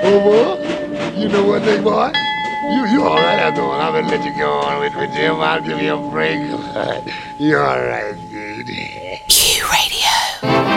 Over. You know what, big boy? You all right after all. I'm gonna let you go on with Jim. I'll give you a break. You all right, dude? Q Radio.